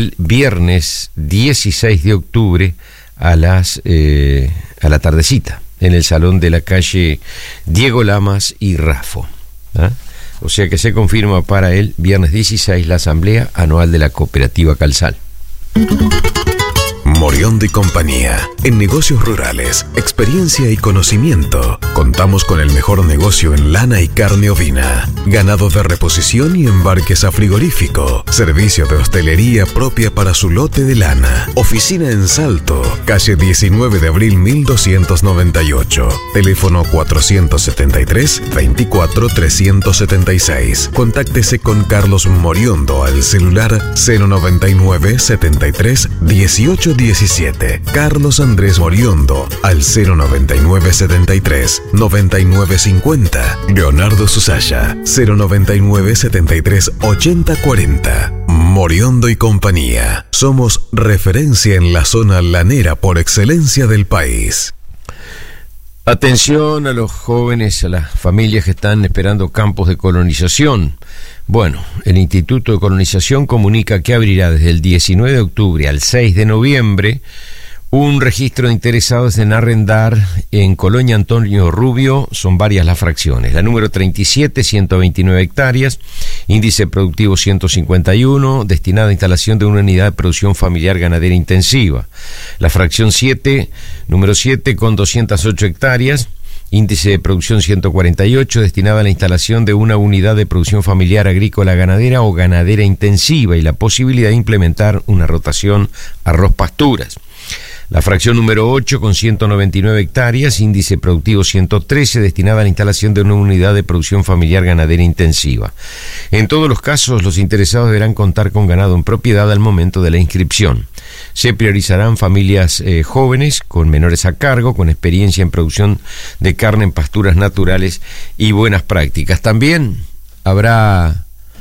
el viernes 16 de octubre a la tardecita, en el salón de la calle Diego Lamas y Rafo. O sea que se confirma para el viernes 16 la asamblea anual de la cooperativa Calzal. Moriondo y compañía. En negocios rurales, experiencia y conocimiento. Contamos con el mejor negocio en lana y carne ovina, ganado de reposición y embarques a frigorífico, servicio de hostelería propia para su lote de lana, oficina en Salto, calle 19 de abril 1298, teléfono 473-24-376. Contáctese con Carlos Moriondo al celular 099 73 18 17. Carlos Andrés Moriondo al 099 73 99 50. Leonardo Susaya 099 73 80 40. Moriondo y compañía. Somos referencia en la zona lanera por excelencia del país. Atención a los jóvenes, a las familias que están esperando campos de colonización. Bueno, el Instituto de Colonización comunica que abrirá desde el 19 de octubre al 6 de noviembre un registro de interesados en arrendar en Colonia Antonio Rubio. Son varias las fracciones. La número 37, 129 hectáreas, índice productivo 151, destinada a instalación de una unidad de producción familiar ganadera intensiva. La fracción 7, número 7, con 208 hectáreas, índice de producción 148, destinada a la instalación de una unidad de producción familiar agrícola ganadera o ganadera intensiva y la posibilidad de implementar una rotación arroz-pasturas. La fracción número 8, con 199 hectáreas, índice productivo 113, destinada a la instalación de una unidad de producción familiar ganadera intensiva. En todos los casos, los interesados deberán contar con ganado en propiedad al momento de la inscripción. Se priorizarán familias jóvenes, con menores a cargo, con experiencia en producción de carne en pasturas naturales y buenas prácticas. También habrá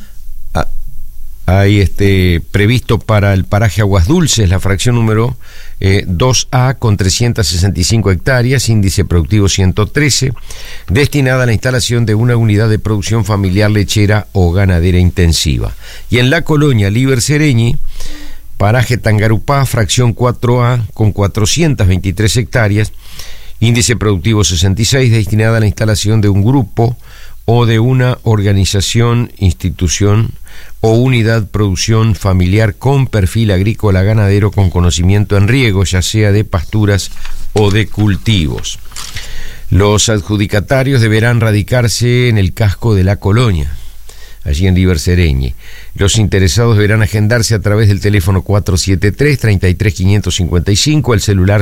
previsto para el paraje Aguas Dulces la fracción número 2A con 365 hectáreas, índice productivo 113, destinada a la instalación de una unidad de producción familiar lechera o ganadera intensiva. Y en la colonia Líber Sereñi, paraje Tangarupá, fracción 4A con 423 hectáreas, índice productivo 66, destinada a la instalación de un grupo o de una organización, institución o unidad producción familiar con perfil agrícola ganadero con conocimiento en riego, ya sea de pasturas o de cultivos. Los adjudicatarios deberán radicarse en el casco de la colonia, allí en Líber Sereñi. Los interesados deberán agendarse a través del teléfono 473-33-555, el celular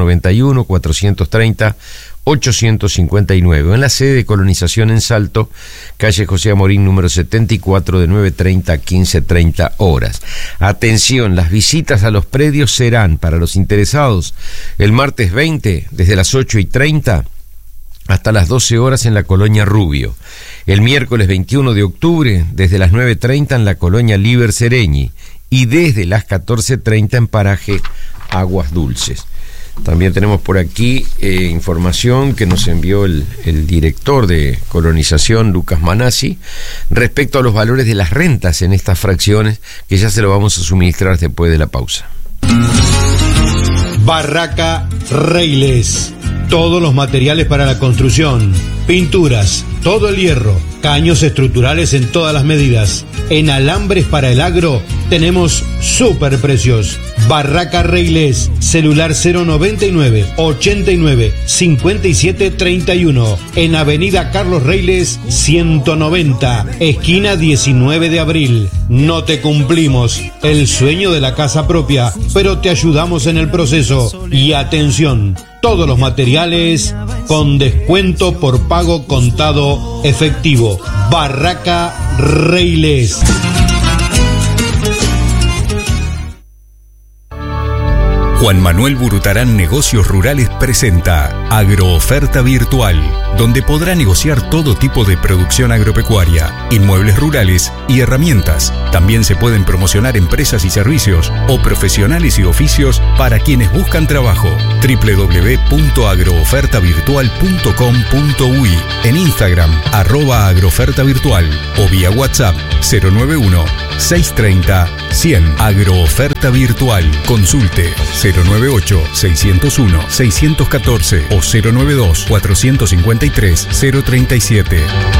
091-430-859, en la sede de colonización en Salto, calle José Amorín número 74, de 9:30 a 15:30 horas. Atención, las visitas a los predios serán para los interesados el martes 20 desde las 8:30 hasta las 12 horas en la colonia Rubio, el miércoles 21 de octubre desde las 9:30 en la colonia Líber Sereñi y desde las 14:30 en paraje Aguas Dulces. También tenemos por aquí información que nos envió el director de colonización, Lucas Manassi, respecto a los valores de las rentas en estas fracciones, que ya se lo vamos a suministrar después de la pausa. Barraca Reiles. Todos los materiales para la construcción, pinturas, todo el hierro, caños estructurales en todas las medidas. En alambres para el agro tenemos super precios. Barraca Reiles, celular 099 89 57 31, en Avenida Carlos Reiles 190, esquina 19 de abril. No te cumplimos el sueño de la casa propia, pero te ayudamos en el proceso. Y atención, todos los materiales con descuento por pago contado efectivo. Barraca Reiles. Juan Manuel Burutarán Negocios Rurales presenta Agrooferta Virtual, donde podrá negociar todo tipo de producción agropecuaria, inmuebles rurales y herramientas. También se pueden promocionar empresas y servicios o profesionales y oficios para quienes buscan trabajo. www.agroofertavirtual.com.uy, en Instagram @agroofertavirtual o vía WhatsApp 091 630-100. Agrooferta virtual. Consulte 098-601-614 o 092-453-037.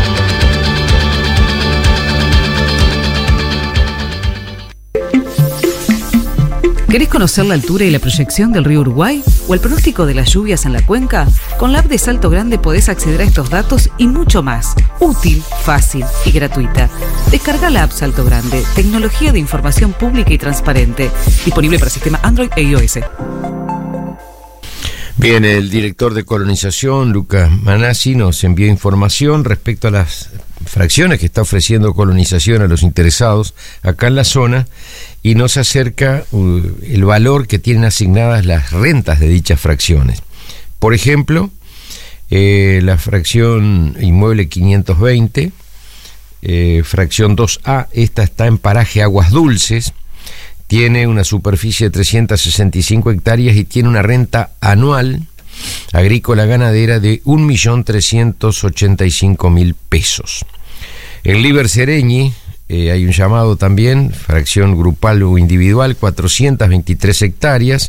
¿Querés conocer la altura y la proyección del río Uruguay? ¿O el pronóstico de las lluvias en la cuenca? Con la app de Salto Grande podés acceder a estos datos y mucho más. Útil, fácil y gratuita. Descarga la app Salto Grande, tecnología de información pública y transparente. Disponible para sistema Android e iOS. Bien, el director de colonización, Lucas Manassi, nos envió información respecto a las fracciones que está ofreciendo colonización a los interesados acá en la zona y nos acerca el valor que tienen asignadas las rentas de dichas fracciones. Por ejemplo, la fracción inmueble 520, fracción 2A, esta está en paraje Aguas Dulces, tiene una superficie de 365 hectáreas y tiene una renta anual agrícola ganadera de 1.385.000 pesos. En Liber Sereñi hay un llamado también, fracción grupal o individual, 423 hectáreas,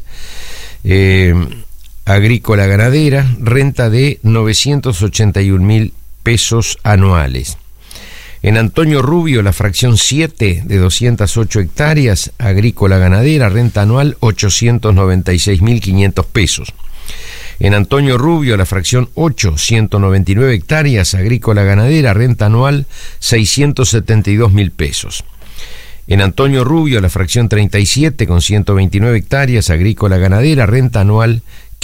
agrícola ganadera, renta de 981.000 pesos anuales. En Antonio Rubio, la fracción 7 de 208 hectáreas, agrícola ganadera, renta anual 896.500 pesos. En Antonio Rubio, la fracción 8, 199 hectáreas, agrícola ganadera, renta anual 672.000 pesos. En Antonio Rubio, la fracción 37, con 129 hectáreas, agrícola ganadera, renta anual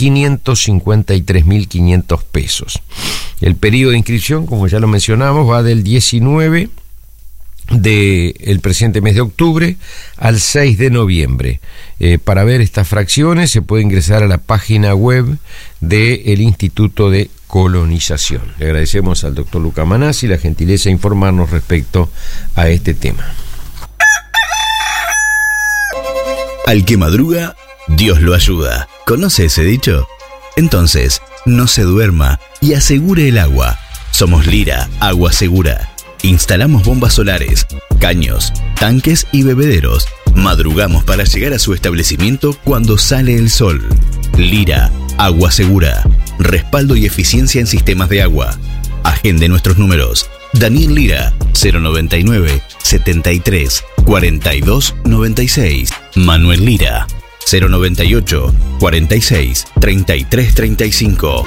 553.500 pesos. El periodo de inscripción, como ya lo mencionamos, va del 19 del presente mes de octubre al 6 de noviembre. Para ver estas fracciones se puede ingresar a la página web del Instituto de Colonización. Le agradecemos al doctor Lucas Manassi la gentileza de informarnos respecto a este tema. Al que madruga, Dios lo ayuda. ¿Conoce ese dicho? Entonces, no se duerma y asegure el agua. Somos Lira, Agua Segura. Instalamos bombas solares, caños, tanques y bebederos. Madrugamos para llegar a su establecimiento cuando sale el sol. Lira, Agua Segura. Respaldo y eficiencia en sistemas de agua. Agende nuestros números. Daniel Lira, 099 73 42 96. Manuel Lira, 098 46 33 35.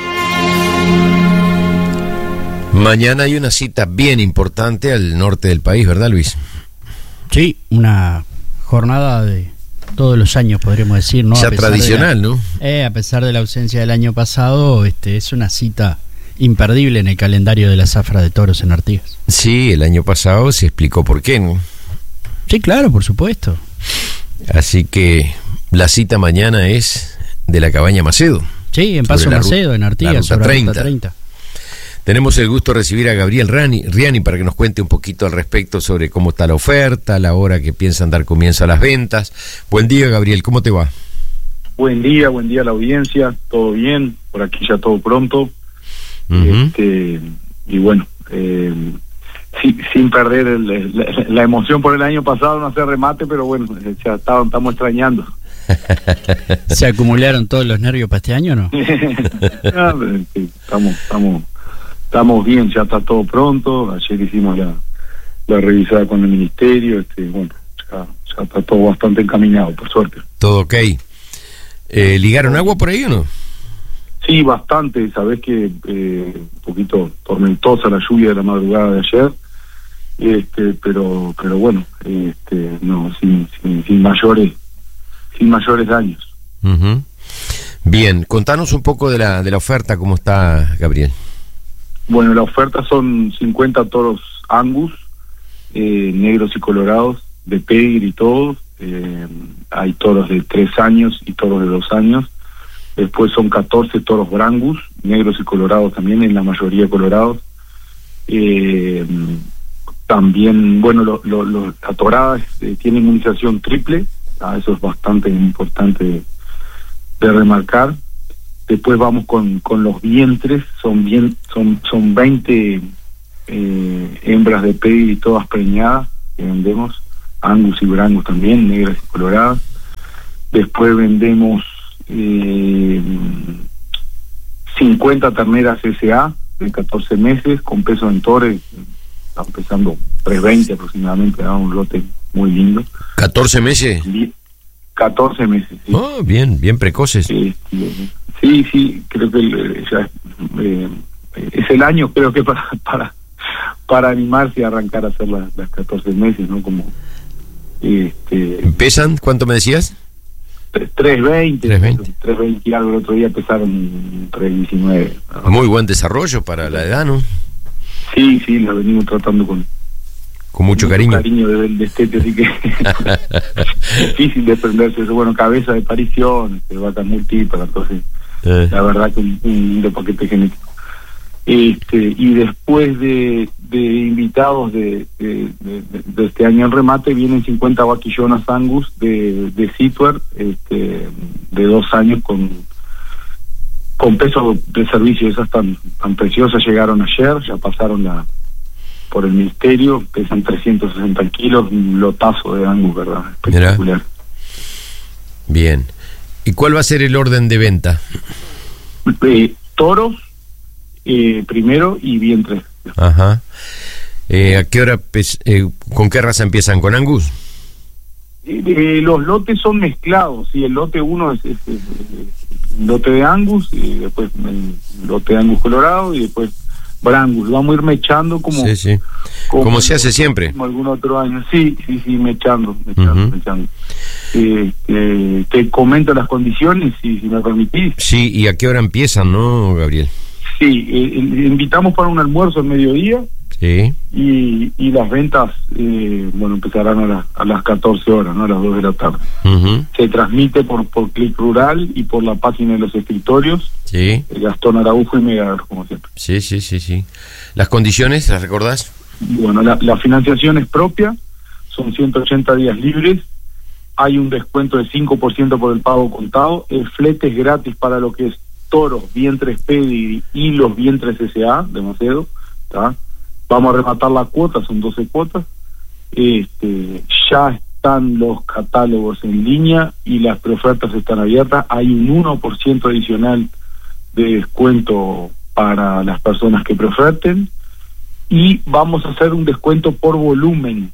Mañana hay una cita bien importante al norte del país, ¿verdad, Luis? Sí, una jornada de todos los años, podríamos decir, ¿no? Ya tradicional, ¿no? A pesar de la ausencia del año pasado, es una cita imperdible en el calendario de la zafra de toros en Artigas. Sí, el año pasado se explicó por qué, ¿no? Sí, claro, por supuesto. Así que la cita mañana es de la Cabaña Macedo. Sí, en Paso Macedo, en Artigas, sobre la Ruta 30. Tenemos el gusto de recibir a Gabriel Riani para que nos cuente un poquito al respecto sobre cómo está la oferta, la hora que piensan dar comienzo a las ventas. Buen día, Gabriel, ¿cómo te va? Buen día a la audiencia, todo bien, por aquí ya todo pronto. Y bueno, sin perder la emoción por el año pasado, no hacer remate, pero bueno, ya estamos extrañando. ¿Se acumularon todos los nervios para este año o no? Estamos bien, ya está todo pronto. Ayer hicimos la revisada con el ministerio, bueno, ya está todo bastante encaminado, por suerte. Todo ok. ¿Ligaron agua por ahí o no? Sí, bastante. Sabés que un poquito tormentosa la lluvia de la madrugada de ayer, pero bueno, no, sin mayores daños. Uh-huh. Bien, contanos un poco de la oferta, ¿cómo está, Gabriel? Bueno, la oferta son 50 toros Angus, negros y colorados, de pedigree y todos. Hay toros de 3 años y toros de 2 años. Después son 14 toros Brangus, negros y colorados también, en la mayoría colorados. También, bueno, las toradas tienen inmunización triple, eso es bastante importante de remarcar. Después vamos con los vientres, son 20 hembras de pedigree todas preñadas que vendemos Angus y Brangus también, negras y coloradas. Después vendemos 50 terneras SA de 14 meses con peso en tores, están pesando 320 aproximadamente, un lote muy lindo. ¿14 meses? 14 meses, sí. Oh, bien precoces. Sí, creo que ya, es el año, creo que para animarse a arrancar a hacer las 14 meses, ¿no? Como ¿pesan? ¿Cuánto me decías? 320 y algo. El otro día pesaron 319. Muy buen desarrollo para la edad, ¿no? Sí, la venimos tratando con mucho cariño de estete, así que difícil desprenderse eso. Bueno, cabeza de parición, vacas múltiples, entonces la verdad que un lindo paquete genético. Y después de invitados de este año en remate, vienen 50 vaquillonas Angus de Situer, de 2 años con peso de servicio. Esas tan preciosas llegaron ayer, ya pasaron por el ministerio, pesan 360 kilos, un lotazo de Angus, ¿verdad? Espectacular. Mirá. Bien. ¿Y cuál va a ser el orden de venta? Toros primero y vientres. Ajá. ¿A qué hora con qué raza empiezan? ¿Con Angus? Los lotes son mezclados, sí. El lote 1 es el lote de Angus, y después el lote de Angus colorado, y después Brangus. Vamos a ir mechando como se hace siempre. Como algún otro año. Sí, mechando. Te comento las condiciones, si me permitís. Sí, ¿y a qué hora empiezan, no, Gabriel? Sí, invitamos para un almuerzo al mediodía. Sí. Y las ventas, empezarán a las 14 horas, ¿no? A las 2 de la tarde. Se transmite por Click Rural y por la página de los escritorios. Sí. Gastón Araujo y Megador, como siempre. Sí. ¿Las condiciones, las recordás? Bueno, la financiación es propia, son 180 días libres, hay un descuento de 5% por el pago contado, el flete es gratis para lo que es toros, vientres pedigree y los vientres SA de Macedo, ¿tá? Vamos a rematar la cuota, son 12 cuotas. Ya están los catálogos en línea y las preofertas están abiertas. Hay un 1% adicional de descuento para las personas que preoferten, y vamos a hacer un descuento por volumen.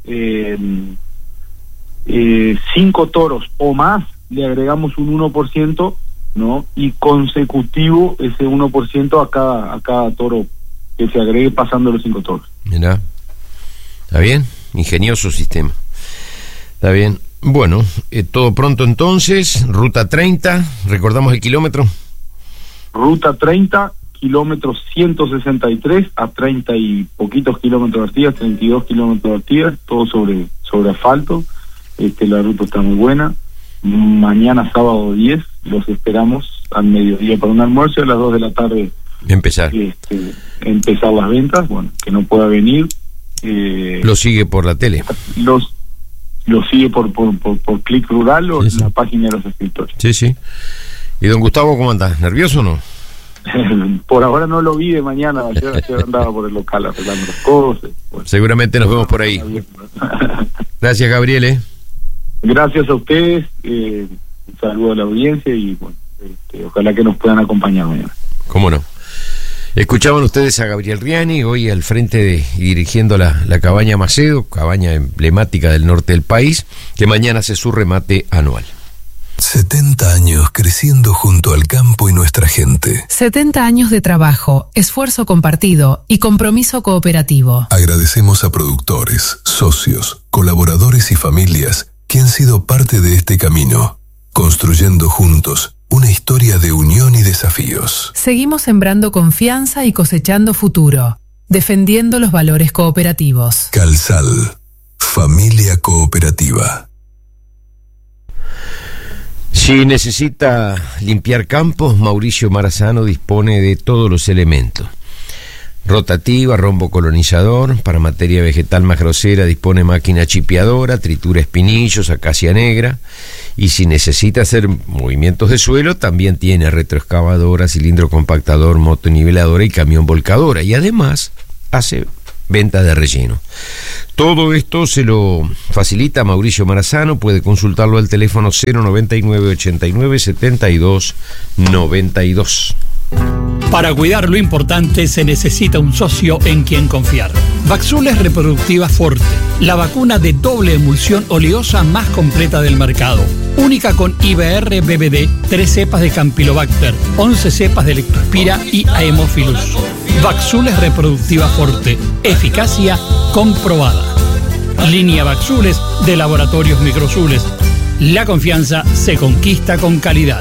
5 toros o más le agregamos un 1%, ¿no? Y consecutivo ese 1% a cada toro que se agregue pasando los 5 toros. Mirá, está bien, ingenioso sistema. Está bien. Bueno, todo pronto entonces, ruta 30, recordamos el kilómetro. Ruta 30, kilómetro 163 a 30 y poquitos kilómetros de Artigas, 32 kilómetros de Artigas, todo sobre asfalto. La ruta está muy buena. Mañana sábado 10 los esperamos al mediodía para un almuerzo, a las 2 de la tarde empezar las ventas. Bueno, que no pueda venir, lo sigue por la tele, lo sigue por Click Rural o la página de los escritores. Sí. ¿Y don Gustavo cómo anda? ¿Nervioso o no? Por ahora no lo vi de mañana, ayer andaba por el local arreglando las cosas. Bueno, seguramente nos vemos por ahí. Gracias, Gabriel. Gracias a ustedes, un saludo a la audiencia y bueno, ojalá que nos puedan acompañar mañana. ¿Cómo no? Escuchaban ustedes a Gabriel Riani, hoy al frente y dirigiendo la cabaña Macedo, cabaña emblemática del norte del país, que mañana hace su remate anual. 70 años creciendo junto al campo y nuestra gente. 70 años de trabajo, esfuerzo compartido y compromiso cooperativo. Agradecemos a productores, socios, colaboradores y familias que han sido parte de este camino, construyendo juntos una historia de unión y desafíos. Seguimos sembrando confianza y cosechando futuro, defendiendo los valores cooperativos. Calsal, familia cooperativa. Si necesita limpiar campos, Mauricio Marazano dispone de todos los elementos. Rotativa, rombo colonizador, para materia vegetal más grosera dispone máquina chipeadora, tritura espinillos, acacia negra, y si necesita hacer movimientos de suelo, también tiene retroexcavadora, cilindro compactador, motoniveladora y camión volcadora, y además hace venta de relleno. Todo esto se lo facilita Mauricio Marazano, puede consultarlo al teléfono 099 89 72 92. Para cuidar lo importante se necesita un socio en quien confiar. Vaxules Reproductiva Forte, la vacuna de doble emulsión oleosa más completa del mercado. Única con IBR-BBD, 3 cepas de Campylobacter, 11 cepas de Lectospira y Haemophilus. Vaxules Reproductiva Forte, eficacia comprobada. Línea Vaxules de Laboratorios Microzules. La confianza se conquista con calidad.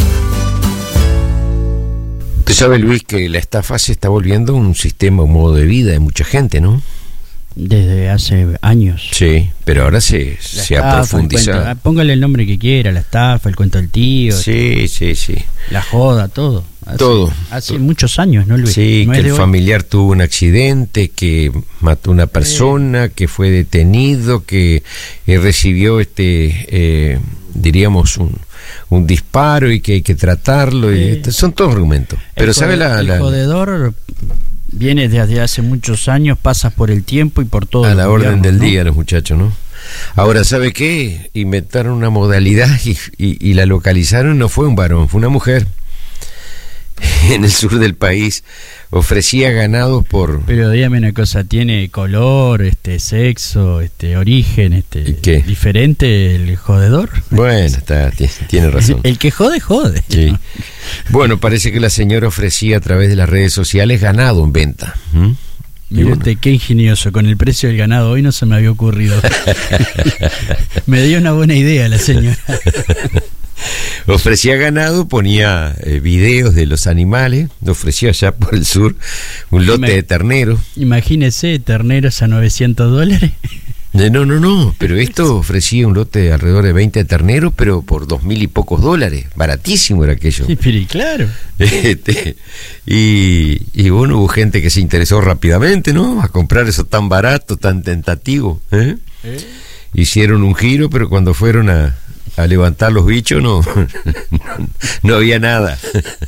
Usted sabe, Luis, que la estafa se está volviendo un sistema, un modo de vida de mucha gente, ¿no? Desde hace años. Sí, pero ahora se ha profundizado. Póngale el nombre que quiera, la estafa, el cuento del tío. Sí. La joda, todo. Hace muchos años, ¿no, Luis? Sí, no que el familiar tuvo un accidente, que mató a una persona, que fue detenido, que recibió diríamos un disparo y que hay que tratarlo. Y son todos argumentos. Pero el jodedor viene desde hace muchos años, pasa por el tiempo y por todo. A la orden del día los muchachos, ¿no? Ahora, ¿sabe qué? Inventaron una modalidad y la localizaron, no fue un varón, fue una mujer. En el sur del país ofrecía ganados por... Pero dígame una cosa, ¿tiene color, sexo, origen, ¿qué? diferente el jodedor? Bueno, tiene razón. El que jode. Sí. Bueno, parece que la señora ofrecía a través de las redes sociales ganado en venta. Mire usted, qué ingenioso, con el precio del ganado hoy no se me había ocurrido. Me dio una buena idea la señora. Ofrecía ganado, ponía videos de los animales, ofrecía allá por el sur un lote de terneros. Imagínese, terneros a $900. No, pero esto ofrecía un lote de alrededor de 20 terneros, pero por $2,000 y pocos, baratísimo era aquello. Sí, pero claro. Y bueno, hubo gente que se interesó rápidamente, ¿no? A comprar eso tan barato, tan tentativo. Hicieron un giro, pero cuando fueron a levantar los bichos no había nada.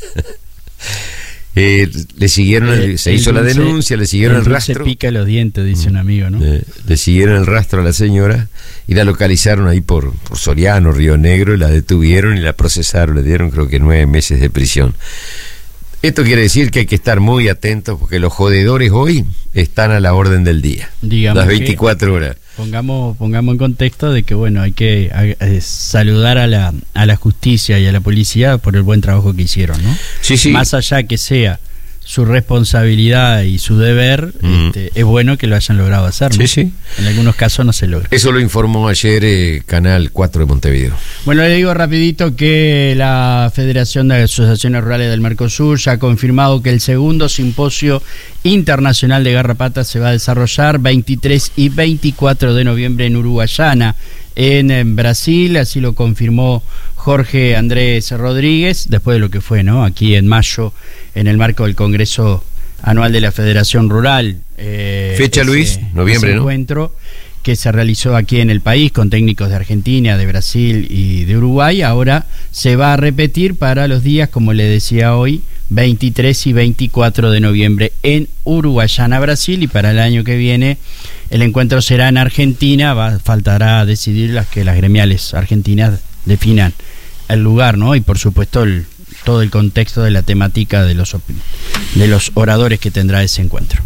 Le siguieron, se hizo la denuncia, le siguieron el rastro. Se pica los dientes, dice un amigo, ¿no? Le siguieron el rastro a la señora y la localizaron ahí por Soriano, Río Negro, y la detuvieron y la procesaron, le dieron creo que 9 meses de prisión. Esto quiere decir que hay que estar muy atentos porque los jodedores hoy están a la orden del día, digamos, las 24 horas. Pongamos en contexto de que bueno, hay que saludar a la justicia y a la policía por el buen trabajo que hicieron, ¿no? Sí. Más allá que sea su responsabilidad y su deber, es bueno que lo hayan logrado hacer, ¿no? Sí. En algunos casos no se logra. Eso lo informó ayer Canal 4 de Montevideo. Bueno, le digo rapidito que la Federación de Asociaciones Rurales del Mercosur ya ha confirmado que el segundo simposio internacional de garrapatas se va a desarrollar 23 y 24 de noviembre en Uruguayana, en Brasil. Así lo confirmó Jorge Andrés Rodríguez, después de lo que fue, ¿no? Aquí en mayo, en el marco del Congreso Anual de la Federación Rural. Fecha, Luis, noviembre, ¿no? Encuentro que se realizó aquí en el país con técnicos de Argentina, de Brasil y de Uruguay. Ahora se va a repetir para los días, como le decía hoy, 23 y 24 de noviembre en Uruguayana, Brasil, y para el año que viene el encuentro será en Argentina. Faltará decidir las gremiales argentinas definan el lugar, ¿no? Y por supuesto todo el contexto de la temática de los oradores que tendrá ese encuentro.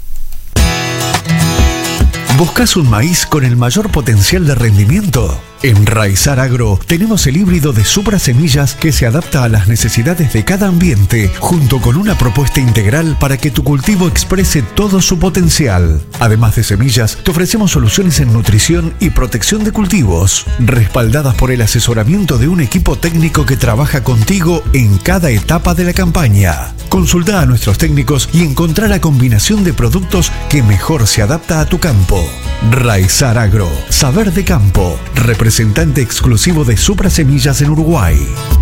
¿Buscas un maíz con el mayor potencial de rendimiento? En Raizar Agro tenemos el híbrido de Supra Semillas que se adapta a las necesidades de cada ambiente, junto con una propuesta integral para que tu cultivo exprese todo su potencial. Además de semillas, te ofrecemos soluciones en nutrición y protección de cultivos, respaldadas por el asesoramiento de un equipo técnico que trabaja contigo en cada etapa de la campaña. Consulta a nuestros técnicos y encontrá la combinación de productos que mejor se adapta a tu campo. Raizar Agro, saber de campo, representante exclusivo de Supra Semillas en Uruguay.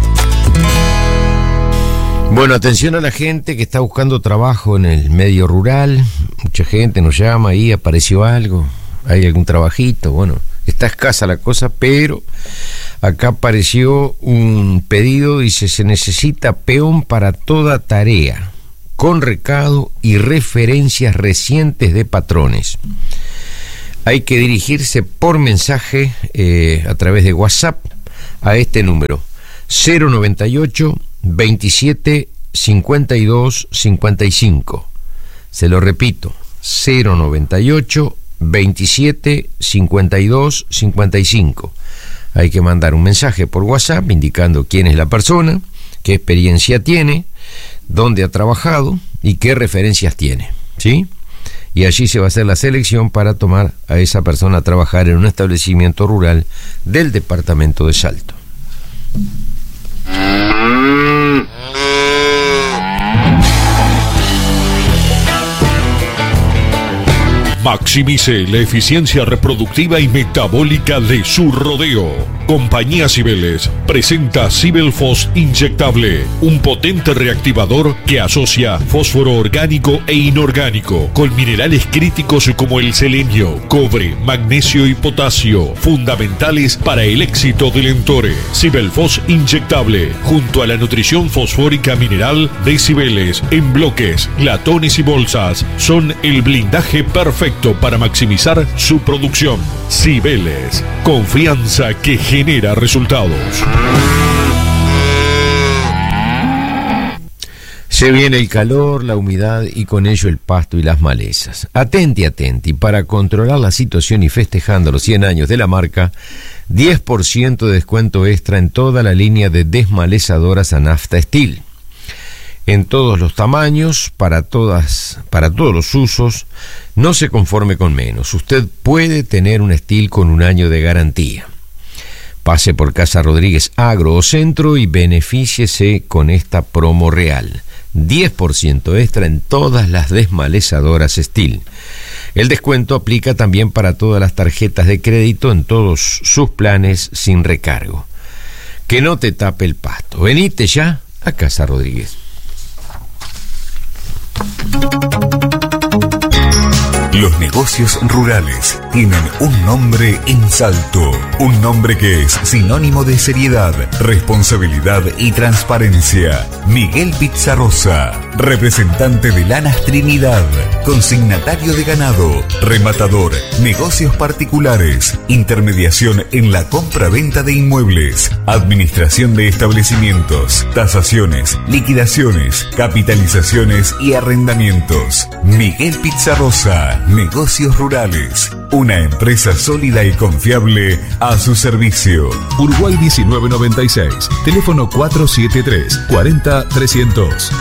Bueno, atención a la gente que está buscando trabajo en el medio rural. Mucha gente nos llama, ahí apareció algo, hay algún trabajito. Bueno, está escasa la cosa, pero acá apareció un pedido, dice: se necesita peón para toda tarea. con recado y referencias recientes de patrones. Hay que dirigirse por mensaje a través de WhatsApp a este número 098 27 52 55. Se lo repito, 098 27 52 55. Hay que mandar un mensaje por WhatsApp indicando quién es la persona, qué experiencia tiene, dónde ha trabajado y qué referencias tiene, ¿sí? Y allí se va a hacer la selección para tomar a esa persona a trabajar en un establecimiento rural del departamento de Salto. Maximice la eficiencia reproductiva y metabólica de su rodeo. Compañía Cibeles presenta Cibelfos inyectable, un potente reactivador que asocia fósforo orgánico e inorgánico con minerales críticos como el selenio, cobre, magnesio y potasio, fundamentales para el éxito del Entore. Cibelfos inyectable, junto a la nutrición fosfórica mineral de Cibeles, en bloques, latones y bolsas, son el blindaje perfecto para maximizar su producción. Cibeles, confianza que genera resultados. Se viene el calor, la humedad y con ello el pasto y las malezas. Atenti, para controlar la situación y festejando los 100 años de la marca, 10% de descuento extra en toda la línea de desmalezadoras Anafta Steel. En todos los tamaños, para todos los usos, no se conforme con menos. Usted puede tener un Steel con 1 año de garantía. Pase por Casa Rodríguez Agro o Centro y benefíciese con esta promo real. 10% extra en todas las desmalezadoras Steel. El descuento aplica también para todas las tarjetas de crédito en todos sus planes sin recargo. Que no te tape el pasto. Venite ya a Casa Rodríguez. Los negocios rurales tienen un nombre en Salto, un nombre que es sinónimo de seriedad, responsabilidad y transparencia. Miguel Pizarrosa, representante de Lanas Trinidad, consignatario de ganado, rematador, negocios particulares, intermediación en la compra-venta de inmuebles, administración de establecimientos, tasaciones, liquidaciones, capitalizaciones y arrendamientos. Miguel Pizarrosa, Negocios Rurales, una empresa sólida y confiable a su servicio. Uruguay 1996, teléfono 473-40-300.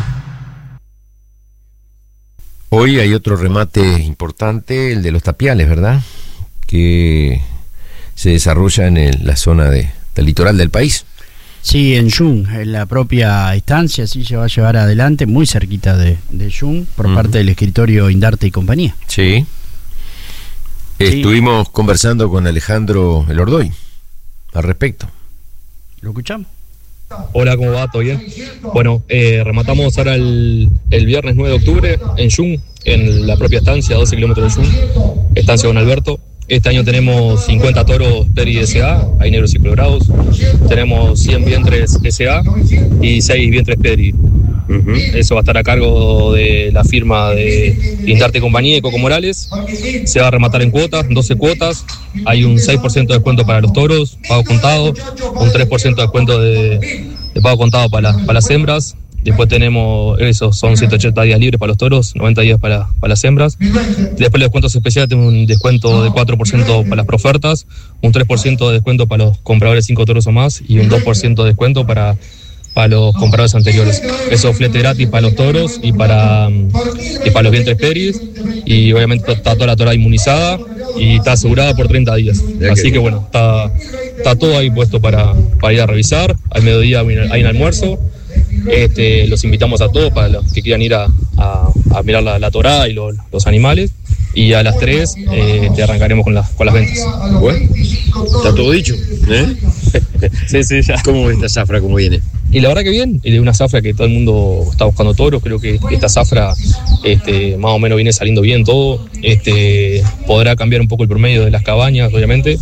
Hoy hay otro remate importante, el de los tapiales, ¿verdad? Que se desarrolla en la zona del litoral del país. Sí, en Yung, en la propia instancia, sí se va a llevar adelante, muy cerquita de Yung, por parte del escritorio Indarte y compañía. Sí. Estuvimos conversando con Alejandro Elordoy al respecto. ¿Lo escuchamos? Hola, ¿cómo va? ¿Todo bien? Bueno, rematamos ahora el viernes 9 de octubre en Yung, en la propia estancia, 12 kilómetros de Yung, estancia Don Alberto. Este año tenemos 50 toros Peri SA, hay negros y colorados. Tenemos 100 vientres SA y 6 vientres Peri. Eso va a estar a cargo de la firma de Indarte y Compañía y Coco Morales. Se va a rematar en cuotas, 12 cuotas. Hay un 6% de descuento para los toros, pago contado. Un 3% de descuento de pago contado para las hembras. Después tenemos, esos son 180 días libres para los toros, 90 días para las hembras. Después los descuentos especiales, tenemos un descuento de 4% para las profertas, un 3% de descuento para los compradores 5 toros o más y un 2% de descuento para los compradores anteriores. Eso flete gratis para los toros y para los vientres peris. Y obviamente está toda la tora inmunizada y está asegurada por 30 días. Así que bueno, está todo ahí puesto para ir a revisar. Al mediodía hay un almuerzo. Los invitamos a todos para los que quieran ir a mirar la torada y los animales. Y a las 3 te arrancaremos con las ventas. Bueno, está todo dicho, ¿eh? Sí, ya. ¿Cómo ves esta zafra, cómo viene? Y la verdad que bien, es una zafra que todo el mundo está buscando toros. Creo que esta zafra más o menos viene saliendo bien todo. Podrá cambiar un poco el promedio de las cabañas, obviamente,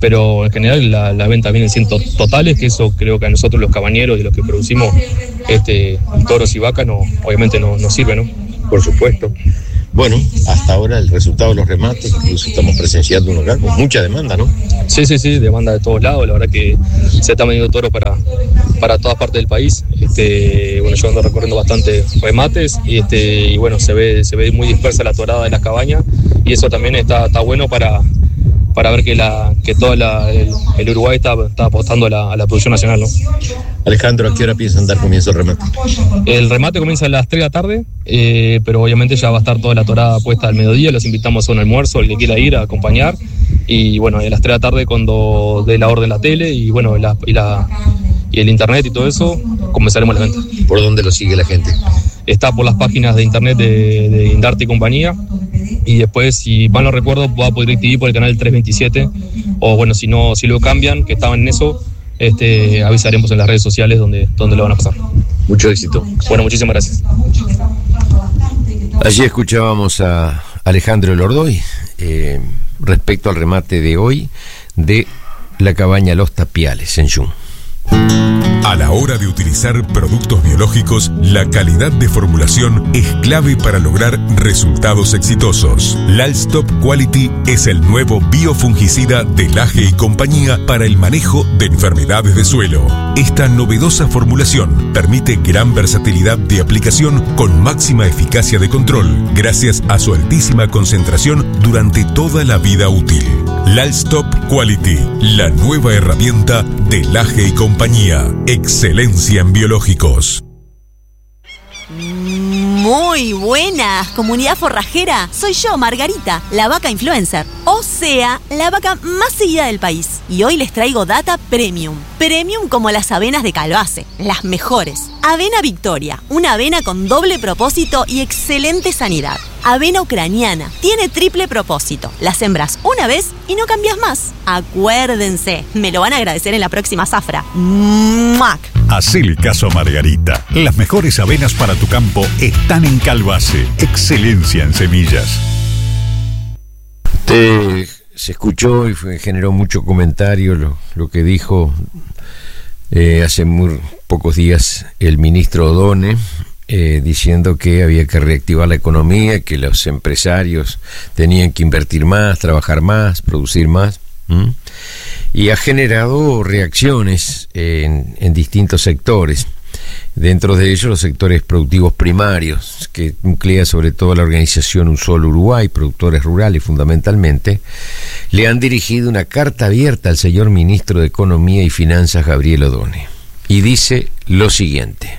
pero en general las ventas vienen siendo totales, que eso creo que a nosotros los cabañeros y los que producimos toros y vacas obviamente nos sirve, ¿no? Por supuesto. Bueno, hasta ahora el resultado de los remates, incluso estamos presenciando uno acá con mucha demanda, ¿no? Sí, demanda de todos lados, la verdad que se está vendiendo toro para todas partes del país. Yo ando recorriendo bastantes remates y bueno, se ve muy dispersa la torada de las cabañas, y eso también está bueno para ver que todo el Uruguay está apostando a la producción nacional, ¿no? Alejandro, ¿a qué hora piensan dar comienzo el remate? El remate comienza a las 3 de la tarde, pero obviamente ya va a estar toda la torada puesta al mediodía. Los invitamos a un almuerzo, el que quiera ir a acompañar, y bueno, a las 3 de la tarde cuando dé la orden la tele y bueno, y el internet y todo eso, comenzaremos la venta. ¿Por dónde lo sigue la gente? Está por las páginas de internet de Indarte y compañía, y después, si mal no recuerdo, va por DirecTV por el canal 327, o bueno, si lo cambian, que estaban en eso, avisaremos en las redes sociales donde lo van a pasar. Mucho éxito. Bueno, muchísimas gracias. Allí escuchábamos a Alejandro Lordoy respecto al remate de hoy de la cabaña Los Tapiales en Yung. A la hora de utilizar productos biológicos, la calidad de formulación es clave para lograr resultados exitosos. Lalstop Quality es el nuevo biofungicida de Laje y compañía para el manejo de enfermedades de suelo. Esta novedosa formulación permite gran versatilidad de aplicación con máxima eficacia de control, gracias a su altísima concentración durante toda la vida útil. Lalstop Quality, la nueva herramienta de Laje y compañía. Excelencia en biológicos. Muy buenas, comunidad forrajera. Soy yo, Margarita, la vaca influencer. O sea, la vaca más seguida del país. Y hoy les traigo data premium. Premium como las avenas de Calvace, las mejores. Avena Victoria, una avena con doble propósito y excelente sanidad. Avena ucraniana, tiene triple propósito. La sembras una vez y no cambias más. Acuérdense, me lo van a agradecer en la próxima zafra. ¡Muac! Hacele caso a Margarita. Las mejores avenas para tu campo están en Calvace. Excelencia en semillas. Se escuchó y generó mucho comentario lo que dijo hace muy pocos días el ministro O'Donnell, diciendo que había que reactivar la economía, que los empresarios tenían que invertir más, trabajar más, producir más. Y ha generado reacciones en distintos sectores, dentro de ellos los sectores productivos primarios, que nuclea sobre todo la organización Un Solo Uruguay, productores rurales fundamentalmente. Le han dirigido una carta abierta al señor ministro de Economía y Finanzas, Gabriel O'Donnell, y dice lo siguiente: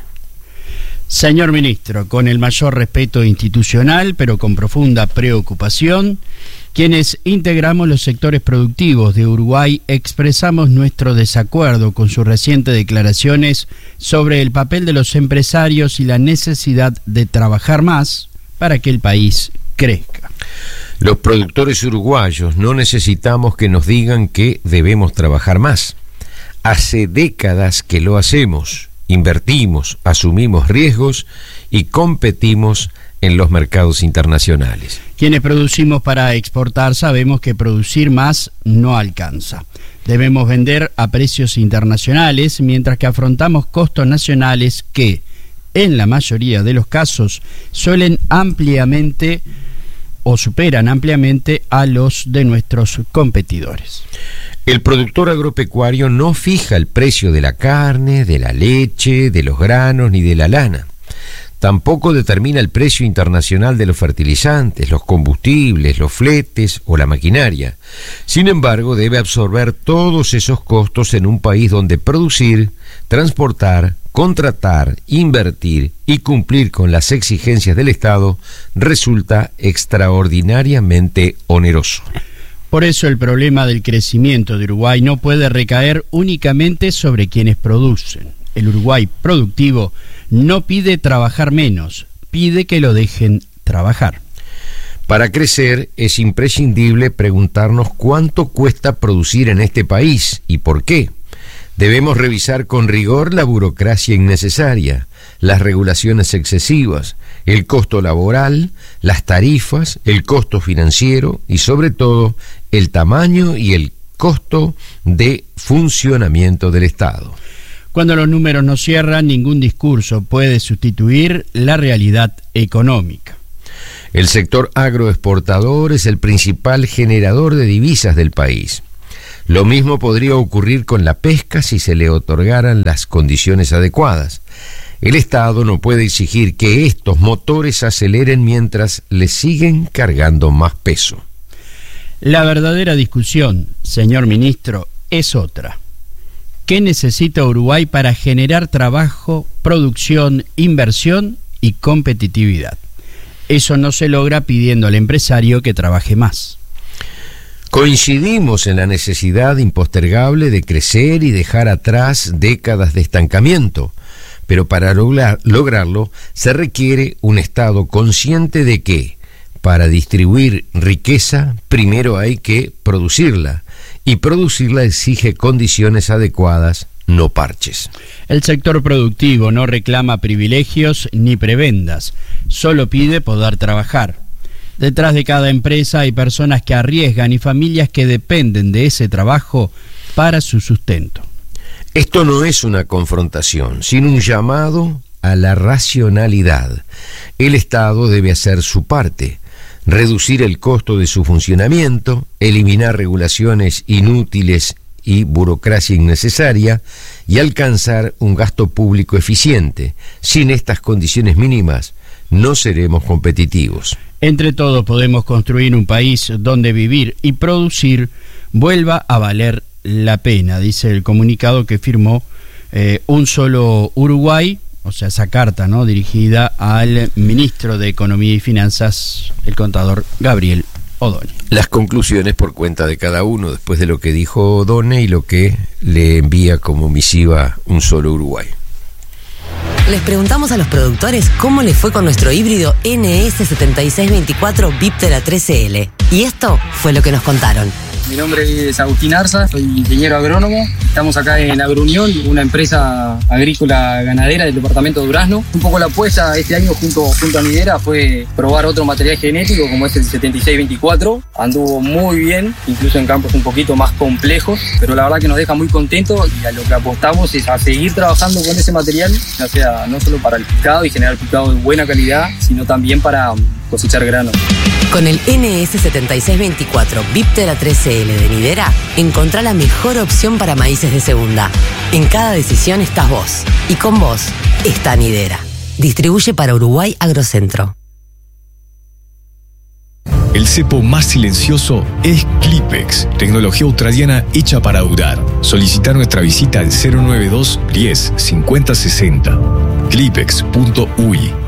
Señor ministro, con el mayor respeto institucional, pero con profunda preocupación, quienes integramos los sectores productivos de Uruguay expresamos nuestro desacuerdo con sus recientes declaraciones sobre el papel de los empresarios y la necesidad de trabajar más para que el país crezca. Los productores uruguayos no necesitamos que nos digan que debemos trabajar más. Hace décadas que lo hacemos. Invertimos, asumimos riesgos y competimos en los mercados internacionales. Quienes producimos para exportar sabemos que producir más no alcanza. Debemos vender a precios internacionales, mientras que afrontamos costos nacionales que, en la mayoría de los casos, suelen ampliamente o superan ampliamente a los de nuestros competidores. El productor agropecuario no fija el precio de la carne, de la leche, de los granos ni de la lana. Tampoco determina el precio internacional de los fertilizantes, los combustibles, los fletes o la maquinaria. Sin embargo, debe absorber todos esos costos en un país donde producir, transportar, contratar, invertir y cumplir con las exigencias del Estado resulta extraordinariamente oneroso. Por eso el problema del crecimiento de Uruguay no puede recaer únicamente sobre quienes producen. El Uruguay productivo no pide trabajar menos, pide que lo dejen trabajar. Para crecer es imprescindible preguntarnos cuánto cuesta producir en este país y por qué. Debemos revisar con rigor la burocracia innecesaria, las regulaciones excesivas, el costo laboral, las tarifas, el costo financiero y sobre todo el tamaño y el costo de funcionamiento del Estado. Cuando los números no cierran, ningún discurso puede sustituir la realidad económica. El sector agroexportador es el principal generador de divisas del país. Lo mismo podría ocurrir con la pesca si se le otorgaran las condiciones adecuadas. El Estado no puede exigir que estos motores aceleren mientras le siguen cargando más peso. La verdadera discusión, señor ministro, es otra. ¿Qué necesita Uruguay para generar trabajo, producción, inversión y competitividad? Eso no se logra pidiendo al empresario que trabaje más. Coincidimos en la necesidad impostergable de crecer y dejar atrás décadas de estancamiento, pero para lograrlo se requiere un Estado consciente de que, para distribuir riqueza, primero hay que producirla, y producirla exige condiciones adecuadas, no parches. El sector productivo no reclama privilegios ni prebendas, solo pide poder trabajar. Detrás de cada empresa hay personas que arriesgan y familias que dependen de ese trabajo para su sustento. Esto no es una confrontación, sino un llamado a la racionalidad. El Estado debe hacer su parte, reducir el costo de su funcionamiento, eliminar regulaciones inútiles y burocracia innecesaria y alcanzar un gasto público eficiente. Sin estas condiciones mínimas no seremos competitivos. Entre todos podemos construir un país donde vivir y producir vuelva a valer la pena, dice el comunicado que firmó Un Solo Uruguay, o sea, esa carta, ¿no?, dirigida al ministro de Economía y Finanzas, el contador Gabriel Odone. Las conclusiones por cuenta de cada uno, después de lo que dijo Odone y lo que le envía como misiva Un Solo Uruguay. Les preguntamos a los productores cómo les fue con nuestro híbrido NS7624 Viptera 13L. Y esto fue lo que nos contaron. Mi nombre es Agustín Arza, soy ingeniero agrónomo. Estamos acá en AgroUnión, una empresa agrícola ganadera del departamento de Durazno. Un poco la apuesta este año junto a Nidera fue probar otro material genético como es el 7624. Anduvo muy bien, incluso en campos un poquito más complejos, pero la verdad que nos deja muy contentos y a lo que apostamos es a seguir trabajando con ese material, ya sea no solo para el picado y generar picado de buena calidad, sino también para cosechar grano. Con el NS7624 Viptera 13L de Nidera, encontrá la mejor opción para maíces de segunda. En cada decisión estás vos, y con vos está Nidera. Distribuye para Uruguay Agrocentro. El cepo más silencioso es Clipex, tecnología australiana hecha para durar. Solicita nuestra visita al 092 10 50 60. Clipex.ui.